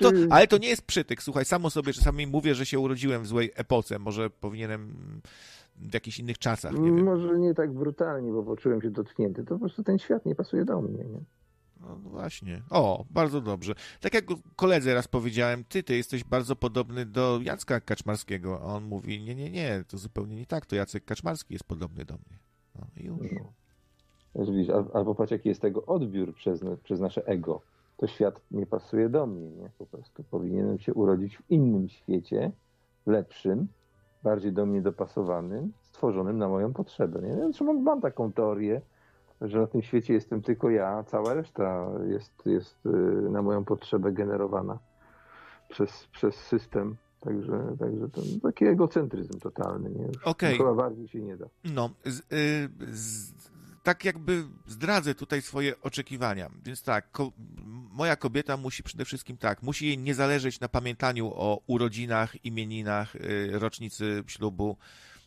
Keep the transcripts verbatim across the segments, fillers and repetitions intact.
to, ale to nie jest przytyk, słuchaj, samo sobie czasami mówię, że się urodziłem w złej epoce, może powinienem w jakichś innych czasach, nie wiem. Może nie tak brutalnie, bo poczułem się dotknięty, to po prostu ten świat nie pasuje do mnie, nie? No właśnie. O, bardzo dobrze. Tak jak koledze raz powiedziałem, ty, ty jesteś bardzo podobny do Jacka Kaczmarskiego, a on mówi, nie, nie, nie, to zupełnie nie tak, to Jacek Kaczmarski jest podobny do mnie. No i już. No. Widzisz, albo patrz, jaki jest tego odbiór przez, przez nasze ego. To świat nie pasuje do mnie, nie? Po prostu powinienem się urodzić w innym świecie, lepszym, bardziej do mnie dopasowanym, stworzonym na moją potrzebę, nie? Zresztą mam, mam taką teorię, że na tym świecie jestem tylko ja, a cała reszta jest, jest na moją potrzebę generowana przez, przez system. Także, także to taki egocentryzm totalny, nie? Okay. Chyba bardziej się nie da. No, z, y, z, tak jakby zdradzę tutaj swoje oczekiwania. Więc tak, ko, moja kobieta musi przede wszystkim tak, musi jej nie zależeć na pamiętaniu o urodzinach, imieninach, y, rocznicy ślubu.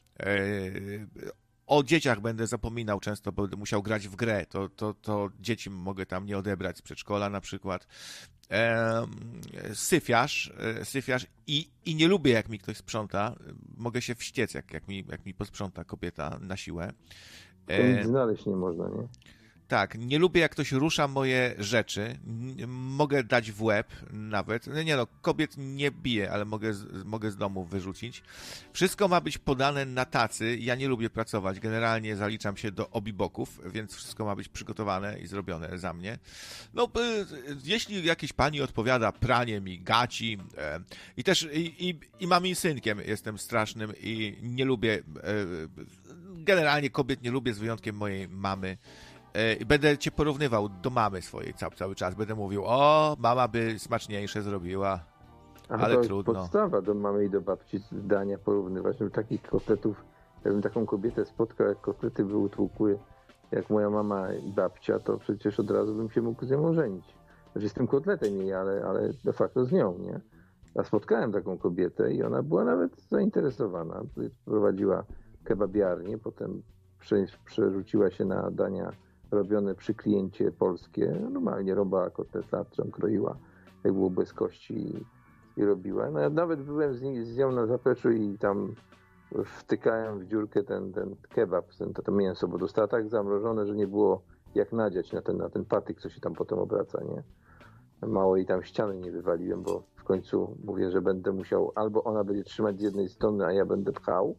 Y, o dzieciach będę zapominał często, bo będę musiał grać w grę. To, to, to dzieci mogę tam nie odebrać z przedszkola na przykład. E, syfiarz, e, syfiarz i, i nie lubię, jak mi ktoś sprząta. Mogę się wściec, jak, jak, mi, jak mi posprząta kobieta na siłę. E, nic znaleźć nie można, nie? Tak, nie lubię, jak ktoś rusza moje rzeczy. Mogę dać w łeb nawet. No nie no, kobiet nie biję, ale mogę, mogę z domu wyrzucić. Wszystko ma być podane na tacy. Ja nie lubię pracować. Generalnie zaliczam się do obiboków, więc wszystko ma być przygotowane i zrobione za mnie. No, jeśli jakieś pani odpowiada pranie mi gaci e, i też i, i, i mamim synkiem jestem strasznym i nie lubię, e, generalnie kobiet nie lubię z wyjątkiem mojej mamy. Będę cię porównywał do mamy swojej cały, cały czas. Będę mówił, o, mama by smaczniejsze zrobiła, Aha, ale to trudno. Podstawa do mamy i do babci dania porównywać. Żeby takich kotletów, jakbym taką kobietę spotkał, jak kotlety by utłukły, jak moja mama i babcia, to przecież od razu bym się mógł z nią ożenić. Znaczy jestem kotletem jej, ale, ale de facto z nią, nie? A spotkałem taką kobietę i ona była nawet zainteresowana. Prowadziła kebabiarnię, potem przerzuciła się na dania robione przy kliencie polskie. Normalnie rąbała kotleta, którą kroiła, jak było bez kości i, i robiła. No ja nawet byłem z, nie, z nią na zapleczu i tam wtykałem w dziurkę ten, ten kebab, ten, to mięso, bo dostała tak zamrożone, że nie było jak nadziać na ten, na ten patyk, co się tam potem obraca, nie? Mało jej tam ściany nie wywaliłem, bo w końcu mówię, że będę musiał, albo ona będzie trzymać z jednej strony, a ja będę pchał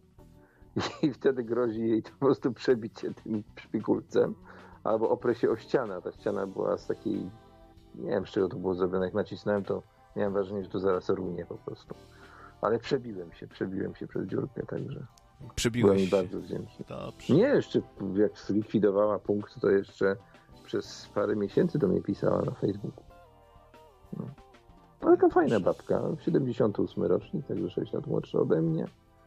i wtedy grozi jej to po prostu przebicie tym szpikulcem, albo oprę się o ścianę, a ta ściana była z takiej, nie wiem z czego to było zrobione, jak nacisnąłem, to miałem wrażenie, że to zaraz runie po prostu. Ale przebiłem się, przebiłem się przez dziurkę, także Przebiłeś byłem mi się. bardzo wdzięczny. Dobrze. Nie, jeszcze jak zlikwidowała punkt, to jeszcze przez parę miesięcy do mnie pisała na Facebooku. No. Ale taka fajna babka, siedemdziesiąty ósmy rocznik, także sześć lat młodsza ode mnie.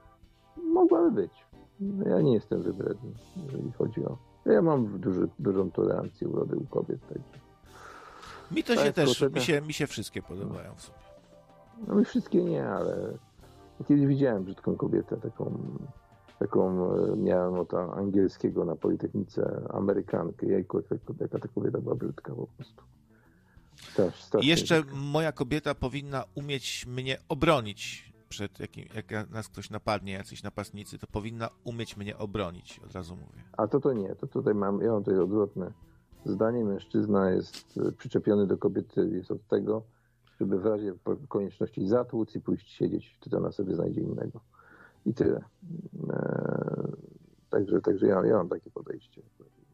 Mogłaby być. Ja nie jestem wybredny, jeżeli chodzi o... Ja mam duży, dużą tolerancję urody u kobiet, także... Mi to tak, się też, koteta... mi się, mi się wszystkie podobają w sumie. No mi wszystkie nie, ale kiedyś widziałem brzydką kobietę, taką, taką miałem od angielskiego na Politechnice, Amerykankę, jejku, jaka ta kobieta była brzydka po prostu. Też, I jeszcze brzydka. Moja kobieta powinna umieć mnie obronić przed jakim, jak nas ktoś napadnie, jacyś napastnicy, to powinna umieć mnie obronić, od razu mówię. A to to nie, to tutaj mam, ja mam tutaj odwrotne zdanie, mężczyzna jest przyczepiony do kobiety, jest od tego, żeby w razie konieczności zatłuc i pójść siedzieć, wtedy ona sobie znajdzie innego. I tyle. Eee, także także ja, ja mam takie podejście.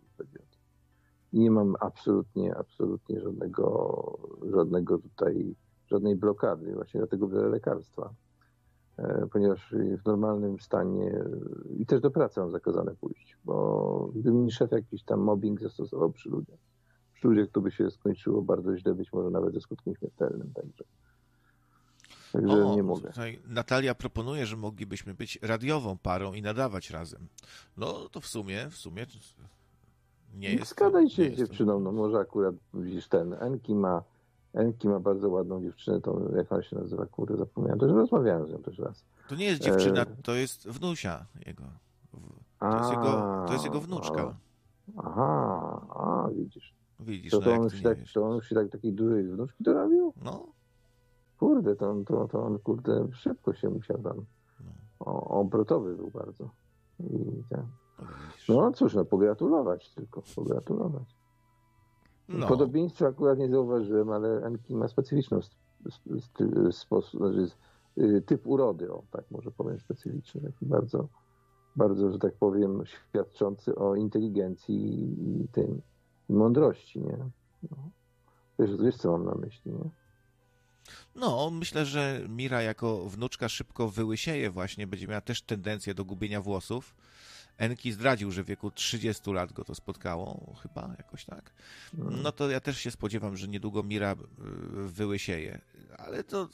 I nie mam absolutnie, absolutnie żadnego, żadnego tutaj, żadnej blokady. Właśnie dlatego biorę lekarstwa. Eee, ponieważ w normalnym stanie i też do pracy mam zakazane pójść, bo gdyby mi szef jakiś tam mobbing zastosował przy ludziach, przy ludziach to by się skończyło bardzo źle, być może nawet ze skutkiem śmiertelnym. Także, także o, nie mogę. Tutaj Natalia proponuje, że moglibyśmy być radiową parą i nadawać razem. No to w sumie, w sumie nie jest. Zgadaj się nie z dziewczyną, no może akurat widzisz ten, Enki ma, Enki ma bardzo ładną dziewczynę, tą, jak ona się nazywa, kurde, zapomniałem, też rozmawiałem z nią też raz. To nie jest dziewczyna, to jest wnusia jego. To jest jego, to jest jego wnuczka. Aha, a widzisz. Widzisz, to, no to, jak on ty się nie tak, wiesz. to on już się tak takiej dużej wnuczki dorobił? No. Kurde, to on, to, to on kurde szybko się musiał tam. O, obrotowy był bardzo. I tak. No cóż, no pogratulować tylko, pogratulować. No. Podobieństwa akurat nie zauważyłem, ale Enki ma specyficzną sposób, znaczy typ urody, o tak może powiem specyficzny, taki bardzo, bardzo, że tak powiem, świadczący o inteligencji i tym i mądrości, nie? No. Wiesz, wiesz, co mam na myśli, nie? No, myślę, że Mira jako wnuczka szybko wyłysieje właśnie, będzie miała też tendencję do gubienia włosów. Enki zdradził, że w wieku trzydziestu lat go to spotkało, chyba jakoś tak. No to ja też się spodziewam, że niedługo Mira wyłysieje. Ale to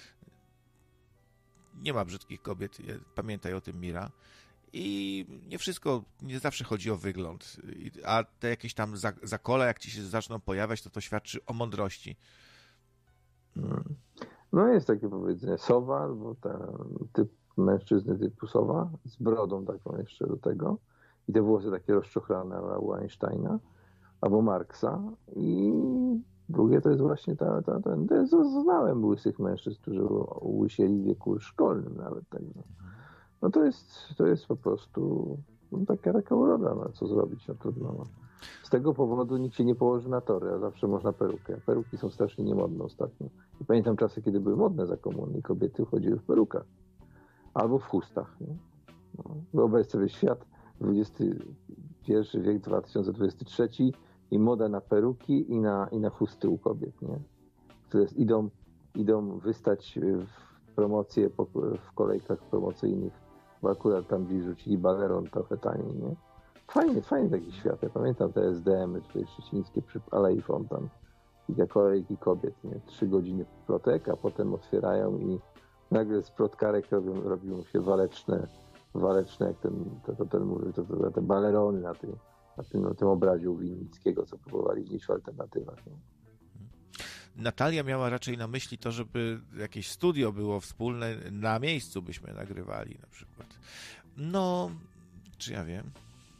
nie ma brzydkich kobiet, pamiętaj o tym, Mira. I nie wszystko, nie zawsze chodzi o wygląd. A te jakieś tam zakola, jak ci się zaczną pojawiać, to to świadczy o mądrości. No jest takie powiedzenie, sowa, albo ten typ mężczyzny typu sowa, z brodą taką jeszcze do tego i te włosy takie rozczochrane u Einsteina albo Marksa i drugie to jest właśnie ta, ta, ten, znałem łysych mężczyzn, którzy łysieli w wieku szkolnym nawet, także no to jest, to jest po prostu no, taka, taka uroda, no co zrobić, no trudno. No. Z tego powodu nikt się nie położy na tory, a zawsze można perukę. Peruki są strasznie niemodne ostatnio. I pamiętam czasy, kiedy były modne za komuny i kobiety chodziły w perukach. Albo w chustach. Nie? No. Wyobraź sobie świat, dwudziesty pierwszy wiek, dwa tysiące dwudziesty trzeci i moda na peruki i na, i na chusty u kobiet, nie? Które idą, idą wystać w promocje, w kolejkach promocyjnych, bo akurat tam gdzieś rzucili baleron trochę taniej, nie? Fajnie, fajnie taki świat. Ja pamiętam te S D M-y tutaj szczecińskie przy Alei Fontan. I te kolejki kobiet, nie? Trzy godziny plotek, a potem otwierają i nagle z plotkarek robią, robią się waleczne, waleczne, jak ten, to, to, ten mówi, to, to, te balerony na tym, na tym, na tym obrazie u Winnickiego, co próbowali wnieść w alternatywach. Nie? Natalia miała raczej na myśli to, żeby jakieś studio było wspólne, na miejscu byśmy nagrywali na przykład. No, czy ja wiem?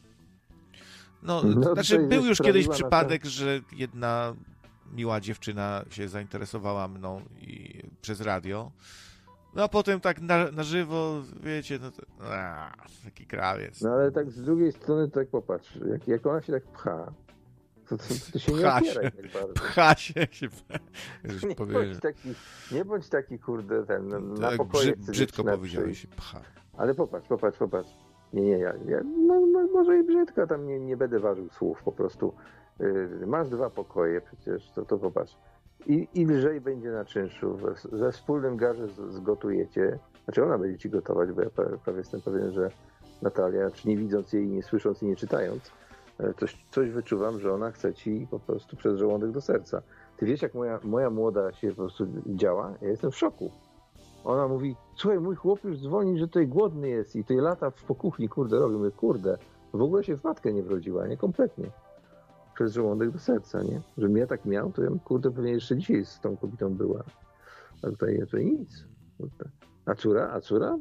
No, no znaczy był już kiedyś przypadek, ten... że jedna miła dziewczyna się zainteresowała mną i przez radio. No a potem tak na, na żywo, wiecie, no to a, taki krawiec. No ale tak z drugiej strony to tak popatrz, jak, jak ona się tak pcha, to, to, to się pcha nie opieraj tak bardzo. Pcha się. się nie, bądź taki, nie bądź taki, kurde, ten, na tak pokoje brzy, brzydko powiedziałeś, pcha. Ale popatrz, popatrz, popatrz. Nie, nie, ja, ja no, no, może i brzydko, tam nie, nie będę ważył słów, po prostu yy, masz dwa pokoje przecież, to, to popatrz. I, i lżej będzie na czynszu, we, we wspólnym garze z, zgotujecie, znaczy ona będzie ci gotować, bo ja prawie, prawie jestem pewien, że Natalia, czy nie widząc jej, nie słysząc i nie czytając, coś, coś wyczuwam, że ona chce ci po prostu przez żołądek do serca. Ty wiesz, jak moja, moja młoda się po prostu działa? Ja jestem w szoku. Ona mówi, słuchaj, mój chłop już dzwoni, że tutaj głodny jest i tutaj lata po kuchni, kurde, robi. Mówię, kurde, w ogóle się w matkę nie wrodziła, nie? Kompletnie. Przez żołądek do serca, nie? Żebym ja tak miał, to ja bym, kurde, pewnie jeszcze dzisiaj z tą kobietą była. A tutaj, tutaj nic. Kurde. A córa? A córa?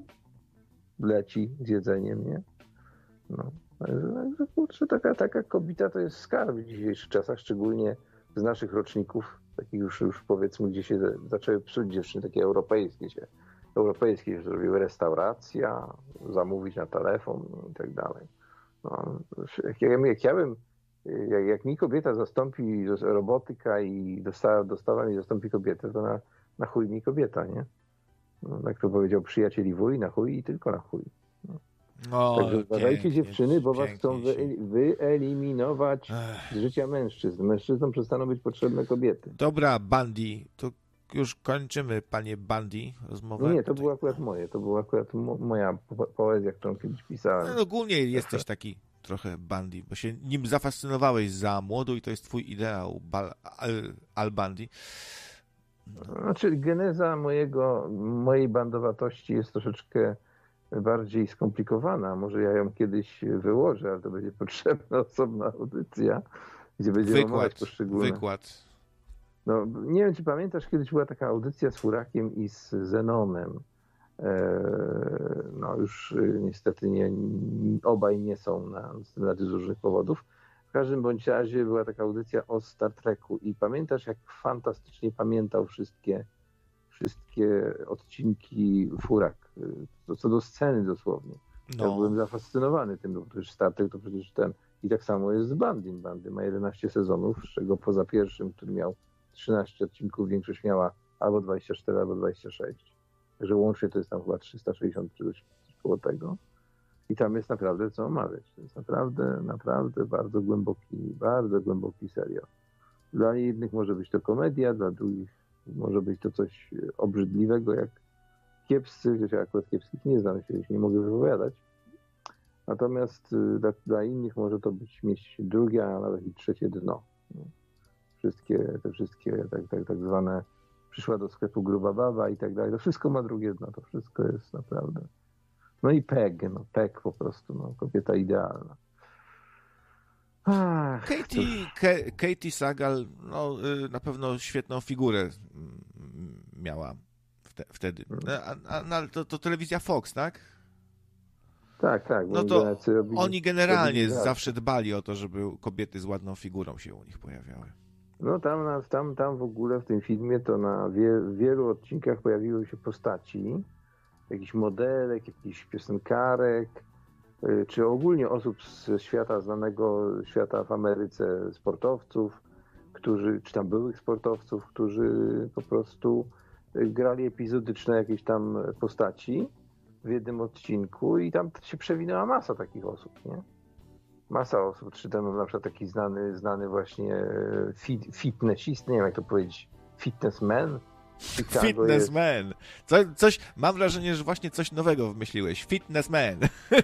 Leci z jedzeniem, nie? No. Także, kurczę, taka, taka kobieta to jest skarb w dzisiejszych czasach, szczególnie z naszych roczników, takich już, już powiedzmy, gdzie się zaczęły psuć dziewczyny, takie europejskie się, europejskie się zrobiły, restauracja, zamówić na telefon i tak dalej. No, jak, jak, jak ja bym, jak, jak mi kobieta zastąpi robotyka i dostawa, dostawa mi zastąpi kobietę, to na, na chuj mi kobieta, nie? No, jak to powiedział przyjaciel i wuj, na chuj i tylko na chuj. No. O, Także uważajcie pięknie, dziewczyny, bo was chcą wy, się. wyeliminować Ech. z życia mężczyzn. Mężczyznom przestaną być potrzebne kobiety. Dobra, Bundy, to już kończymy, panie Bundy, rozmowę. No nie, to było akurat moje, to była akurat mo moja po poezja, którą kiedyś pisałem. No, ogólnie jesteś taki trochę Bundy, bo się nim zafascynowałeś za młodu i to jest twój ideał, Bal, Al, Al Bundy. No. Znaczy geneza mojego, mojej bandowatości jest troszeczkę bardziej skomplikowana. Może ja ją kiedyś wyłożę, ale to będzie potrzebna osobna audycja, gdzie będziemy omawiać poszczególne. Wykład. No, nie wiem, czy pamiętasz, kiedyś była taka audycja z Furakiem i z Zenonem. No już niestety nie, obaj nie są na, na z różnych powodów. W każdym bądź razie była taka audycja o Star Treku i pamiętasz, jak fantastycznie pamiętał wszystkie wszystkie odcinki Furak, to co do sceny dosłownie. No. Ja byłem zafascynowany tym, bo przecież Star Trek to przecież ten, i tak samo jest z Bandym. Bandy ma jedenaście sezonów, z czego poza pierwszym, który miał trzynaście odcinków, większość miała albo dwadzieścia cztery, albo dwadzieścia sześć. Także łącznie to jest tam chyba trzysta sześćdziesiąt czy coś koło tego. I tam jest naprawdę co omawiać. To jest naprawdę, naprawdę bardzo głęboki, bardzo głęboki serial. Dla jednych może być to komedia, dla drugich może być to coś obrzydliwego, jak kiepscy, chociaż ja akurat kiepskich nie znam, się nie mogę wypowiadać. Natomiast dla, dla innych może to być mieć drugie, a nawet i trzecie dno. Wszystkie, te wszystkie tak, tak, tak zwane przyszła do sklepu gruba baba i tak dalej. To wszystko ma drugie dno, to wszystko jest naprawdę. No i Peg, no Peg po prostu, no, kobieta idealna. Ach, Katie, Ke, Katie Sagal, no, na pewno świetną figurę miała wte, wtedy. A, a, a, to, to telewizja Fox, tak? Tak, tak. No to robili, oni generalnie robili zawsze dbali o to, żeby kobiety z ładną figurą się u nich pojawiały. No tam, tam, tam w ogóle w tym filmie to na wie, wielu odcinkach pojawiły się postaci, jakichś modelek, jakichś piosenkarek, czy ogólnie osób z świata znanego, świata w Ameryce, sportowców, którzy, czy tam byłych sportowców, którzy po prostu grali epizodyczne jakieś tam postaci w jednym odcinku i tam się przewinęła masa takich osób, nie? Masa osób, czy tam na przykład taki znany, znany właśnie fit, fitnessist, nie wiem jak to powiedzieć, fitnessman. Fitnessman. Co, coś, mam wrażenie, że właśnie coś nowego wymyśliłeś. Fitnessman.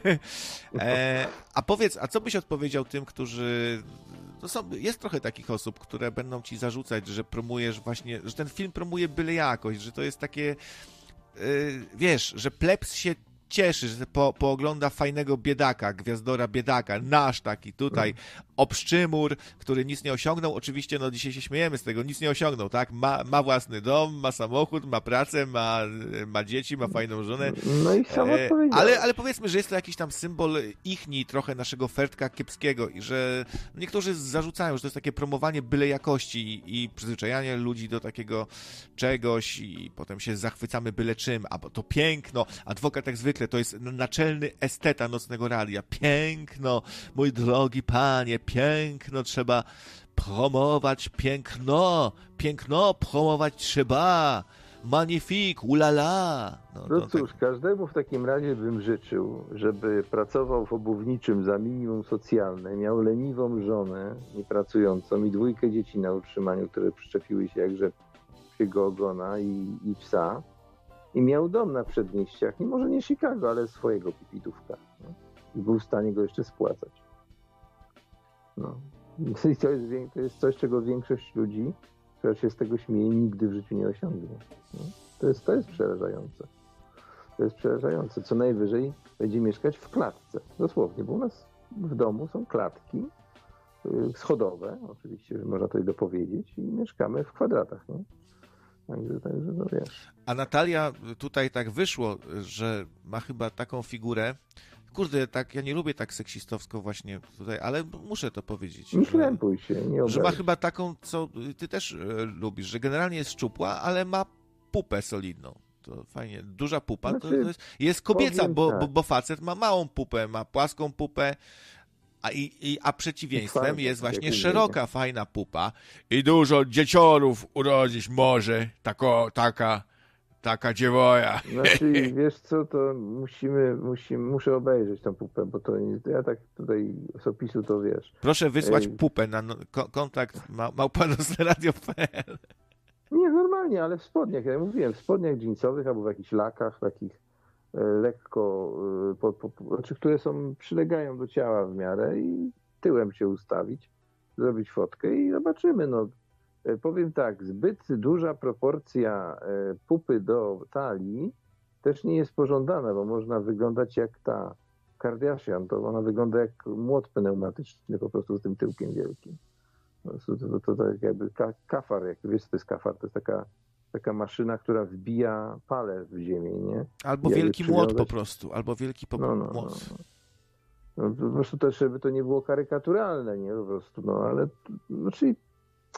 e, a powiedz, a co byś odpowiedział tym, którzy... To są, jest trochę takich osób, które będą ci zarzucać, że promujesz właśnie, że ten film promuje byle jakość, że to jest takie, yy, wiesz, że plebs się cieszy, że po, poogląda fajnego biedaka, gwiazdora biedaka, nasz taki tutaj, obszczymur, który nic nie osiągnął. Oczywiście, no dzisiaj się śmiejemy z tego, nic nie osiągnął, tak? Ma, ma własny dom, ma samochód, ma pracę, ma, ma dzieci, ma fajną żonę. No i sam e, ale, ale powiedzmy, że jest to jakiś tam symbol ichni trochę naszego Fertka kiepskiego i że niektórzy zarzucają, że to jest takie promowanie byle jakości i, i przyzwyczajanie ludzi do takiego czegoś i potem się zachwycamy byle czym, a to piękno, adwokat jak zwykle to jest naczelny esteta Nocnego Radia. Piękno, mój drogi panie, piękno trzeba promować, piękno, piękno promować trzeba, magnifique, ulala. No, no cóż, tak... każdemu w takim razie bym życzył, żeby pracował w obuwniczym za minimum socjalne, miał leniwą żonę niepracującą i dwójkę dzieci na utrzymaniu, które przyczepiły się jak rzep psiego ogona i, i psa. I miał dom na przedmieściach, i może nie Chicago, ale swojego pipidówka. No. I był w stanie go jeszcze spłacać. No. I to jest, to jest coś, czego większość ludzi, która się z tego śmieje, nigdy w życiu nie osiągnie. No. To jest, to jest przerażające. To jest przerażające. Co najwyżej będzie mieszkać w klatce. Dosłownie, bo u nas w domu są klatki schodowe, oczywiście, że można to dopowiedzieć, i mieszkamy w kwadratach. Nie? Także, także no wiesz. A Natalia tutaj tak wyszło, że ma chyba taką figurę. Kurde, tak, ja nie lubię tak seksistowsko właśnie tutaj, ale muszę to powiedzieć. Nie krępuj się, nie obraź. Że ma chyba taką, co ty też e, lubisz, że generalnie jest szczupła, ale ma pupę solidną. To fajnie. Duża pupa znaczy, to, to jest, jest kobieca, bo, tak. bo, bo facet ma małą pupę, ma płaską pupę, a, i, i, a przeciwieństwem jest właśnie szeroka, fajna pupa i dużo dzieciorów urodzić może, tako, taka, taka dziewoja. Znaczy, wiesz co, to musimy, musimy, muszę obejrzeć tą pupę, bo to nie, ja tak tutaj z opisu to wiesz. Proszę wysłać Ej. pupę na no, kontakt małpa nocneradio kropka p l. Nie, normalnie, ale w spodniach, jak ja mówiłem, w spodniach dżinsowych albo w jakichś lakach, takich lekko, po, po, po, znaczy, które są, przylegają do ciała w miarę i tyłem się ustawić, zrobić fotkę i zobaczymy. No, powiem tak, zbyt duża proporcja pupy do talii też nie jest pożądana, bo można wyglądać jak ta Kardashian, to ona wygląda jak młot pneumatyczny po prostu z tym tyłkiem wielkim. To, to, to, to tak jakby kafar, jak wiesz co to jest kafar, to jest taka taka maszyna, która wbija palę w ziemię, nie? Albo I wielki młot po prostu, albo wielki po... no, no, młot. No, no. No, po prostu też, żeby to nie było karykaturalne, nie? Po prostu, no, ale znaczy,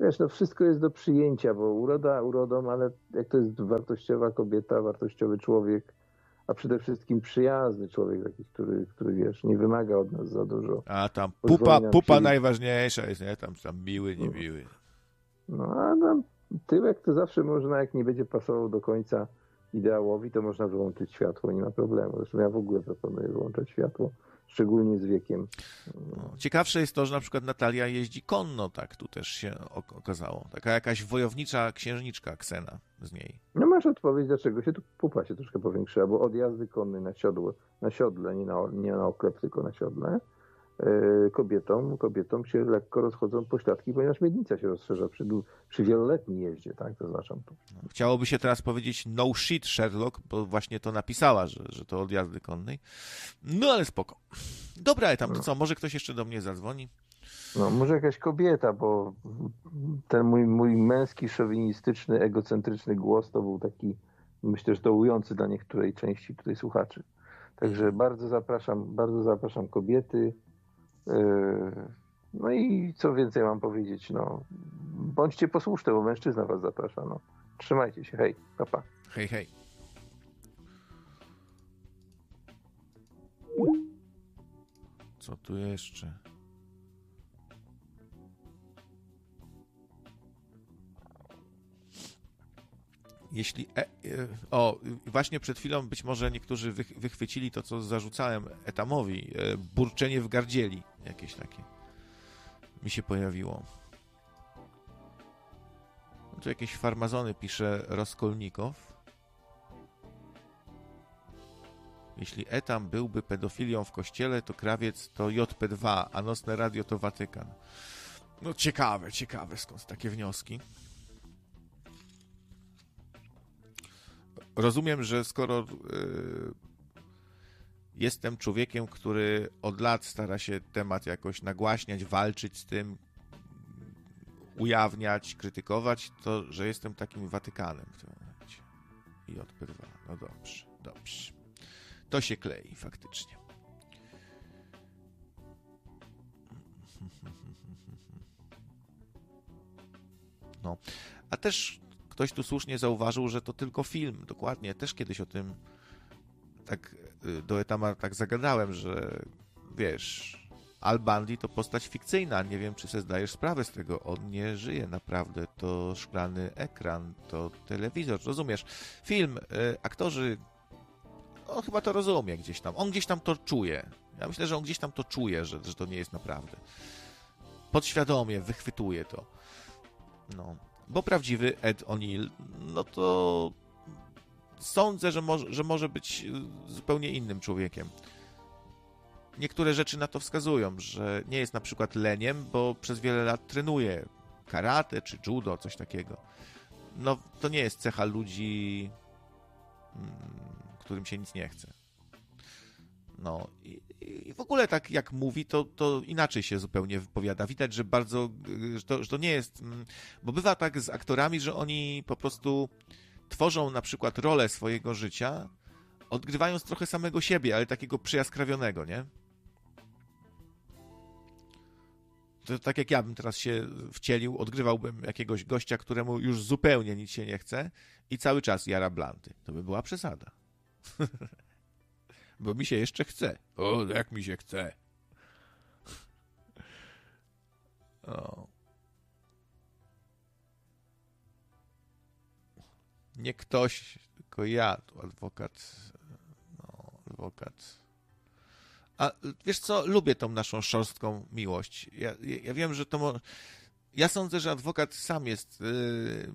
Wiesz, no wszystko jest do przyjęcia, bo uroda urodą, ale jak to jest wartościowa kobieta, wartościowy człowiek, a przede wszystkim przyjazny człowiek, taki, który, który wiesz, nie wymaga od nas za dużo. A tam Pozwoli pupa, nam pupa się- najważniejsza jest, nie? Tam, tam miły, nie miły. No a nam tyłek to zawsze można, jak nie będzie pasował do końca ideałowi, to można wyłączyć światło, nie ma problemu. Zresztą ja w ogóle proponuję wyłączać światło, szczególnie z wiekiem. No. Ciekawsze jest to, że na przykład Natalia jeździ konno, tak, tu też się ok- okazało. Taka jakaś wojownicza księżniczka Ksena z niej. No masz odpowiedź, dlaczego się tu pupa się troszkę powiększyła, bo od jazdy konnej na siodle, na siodle, nie na, nie na oklep, tylko na siodle, yy, kobietom, kobietom się lekko rozchodzą pośladki, ponieważ miednica się rozszerza przy, dłu- przy wieloletniej jeździe, tak, zaznaczam tu. Chciałoby się teraz powiedzieć no shit Sherlock, bo właśnie to napisała, że, że to od jazdy konnej. No ale spoko. Dobra, ale tam to co, może ktoś jeszcze do mnie zadzwoni? No może jakaś kobieta, bo ten mój, mój męski, szowinistyczny, egocentryczny głos to był taki, myślę, że dołujący dla niektórej części tutaj słuchaczy. Także bardzo zapraszam, bardzo zapraszam kobiety. Yy, No i co więcej mam powiedzieć, no bądźcie posłuszne, bo mężczyzna was zaprasza, no. Trzymajcie się, hej, pa, pa. Hej, hej. Co tu jeszcze? Jeśli. E, e, o, właśnie przed chwilą być może niektórzy wych, wychwycili to, co zarzucałem Etamowi. E, burczenie w gardzieli. Jakieś takie. Mi się pojawiło. No tu jakieś farmazony pisze Rozkolnikow. Jeśli Etam byłby pedofilią w kościele, to krawiec to J P dwa, a nocne radio to Watykan. No ciekawe, ciekawe skąd takie wnioski. Rozumiem, że skoro yy, jestem człowiekiem, który od lat stara się temat jakoś nagłaśniać, walczyć z tym, ujawniać, krytykować, to że jestem takim Watykanem w tym momencie. J P dwa, no dobrze, dobrze. To się klei faktycznie. No, a też ktoś tu słusznie zauważył, że to tylko film. Dokładnie, też kiedyś o tym tak do Etama tak zagadałem, że wiesz, Al Bundy to postać fikcyjna. Nie wiem, czy sobie zdajesz sprawę z tego. On nie żyje naprawdę. To szklany ekran, to telewizor. Rozumiesz? Film, y, aktorzy, on chyba to rozumie gdzieś tam. On gdzieś tam to czuje. Ja myślę, że on gdzieś tam to czuje, że, że to nie jest naprawdę. Podświadomie wychwytuje to. No. Bo prawdziwy Ed O'Neill, no to sądzę, że może, że może być zupełnie innym człowiekiem. Niektóre rzeczy na to wskazują, że nie jest na przykład leniem, bo przez wiele lat trenuje karate czy judo, coś takiego. No, to nie jest cecha ludzi, którym się nic nie chce. No i, i w ogóle tak jak mówi, to, to inaczej się zupełnie wypowiada. Widać, że bardzo, że to, że to nie jest, bo bywa tak z aktorami, że oni po prostu tworzą na przykład rolę swojego życia, odgrywając trochę samego siebie, ale takiego przyjaskrawionego, nie? To tak jak ja bym teraz się wcielił, odgrywałbym jakiegoś gościa, któremu już zupełnie nic się nie chce i cały czas jara blanty. To by była przesada. Bo mi się jeszcze chce. O, jak mi się chce. O. Nie ktoś, tylko ja, tu adwokat. No, adwokat. A wiesz co, lubię tą naszą szorstką miłość. Ja, ja, ja wiem, że to... Mo... Ja sądzę, że adwokat sam jest yy...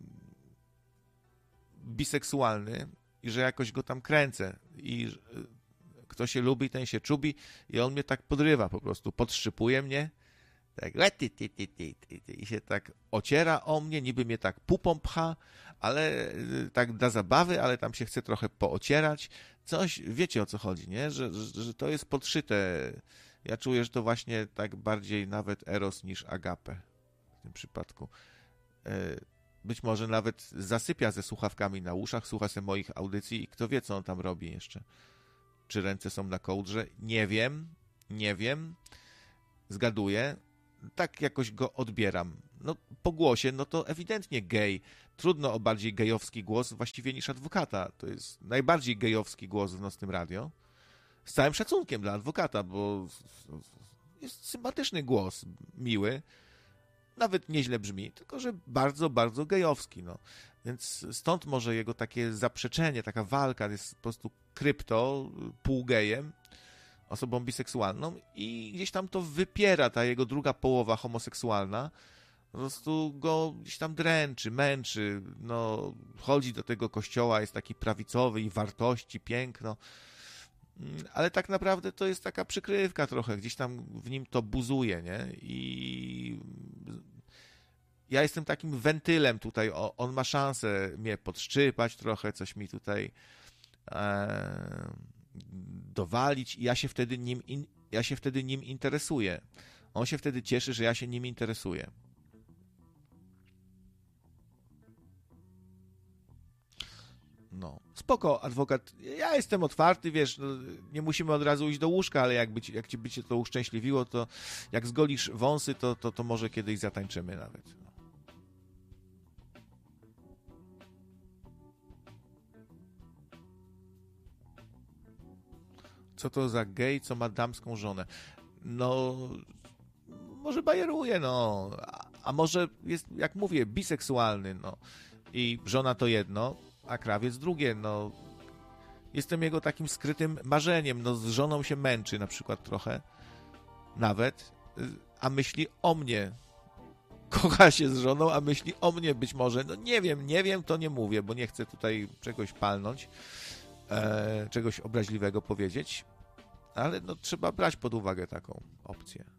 biseksualny i że jakoś go tam kręcę. I yy... kto się lubi, ten się czubi i on mnie tak podrywa po prostu. Podszczypuje mnie. Tak, i się tak ociera o mnie, niby mnie tak pupą pcha, ale tak dla zabawy, ale tam się chce trochę poocierać. Coś, wiecie o co chodzi, nie? Że, że, że to jest podszyte. Ja czuję, że to właśnie tak bardziej nawet eros niż agape w tym przypadku. Być może nawet zasypia ze słuchawkami na uszach, słucha se moich audycji i kto wie, co on tam robi jeszcze. Czy ręce są na kołdrze? Nie wiem, nie wiem. Zgaduję. Tak jakoś go odbieram. no po głosie, no to ewidentnie gej. Trudno o bardziej gejowski głos właściwie niż adwokata. To jest najbardziej gejowski głos w Nocnym Radio. Z całym szacunkiem dla adwokata, bo jest sympatyczny głos, miły, nawet nieźle brzmi, tylko że bardzo, bardzo gejowski, no. Więc stąd może jego takie zaprzeczenie, taka walka, jest po prostu krypto, półgejem, osobą biseksualną i gdzieś tam to wypiera, ta jego druga połowa homoseksualna, po prostu go gdzieś tam dręczy, męczy, no, chodzi do tego kościoła, jest taki prawicowy i wartości, piękno, ale tak naprawdę to jest taka przykrywka trochę, gdzieś tam w nim to buzuje, nie? I ja jestem takim wentylem tutaj, o, on ma szansę mnie podszczypać trochę, coś mi tutaj e, dowalić i ja się wtedy nim, in, ja się wtedy nim interesuję. On się wtedy cieszy, że ja się nim interesuję. No, spoko, adwokat, ja jestem otwarty, wiesz, no, nie musimy od razu iść do łóżka, ale jak, być, jak ci by cię to uszczęśliwiło, to jak zgolisz wąsy, to, to, to może kiedyś zatańczymy nawet. No. Co to za gej, co ma damską żonę? No, może bajeruje, no, a, a może jest, jak mówię, biseksualny, no, i żona to jedno, a krawiec drugie, no. Jestem jego takim skrytym marzeniem, no z żoną się męczy na przykład trochę, nawet, a myśli o mnie. Kocha się z żoną, a myśli o mnie być może. No nie wiem, nie wiem, to nie mówię, bo nie chcę tutaj czegoś palnąć, e, czegoś obraźliwego powiedzieć, ale no trzeba brać pod uwagę taką opcję.